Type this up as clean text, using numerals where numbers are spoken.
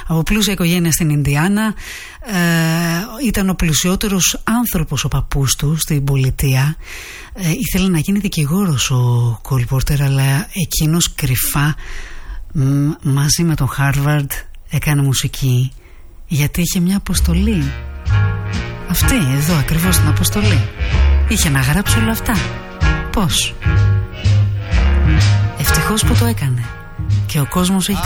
από πλούσια οικογένεια στην Ινδιάνα. Ήταν ο πλουσιότερος άνθρωπος ο παππούς του στην πολιτεία. Ήθελε να γίνει δικηγόρος ο Κόλ Πόρτερ, αλλά εκείνος κρυφά μαζί με τον Χάρβαρντ έκανε μουσική, γιατί είχε μια αποστολή. Αυτή εδώ ακριβώς την αποστολή. Είχε να γράψει όλα αυτά. Πώς? Ευτυχώς που το έκανε. Και ο κόσμος έχει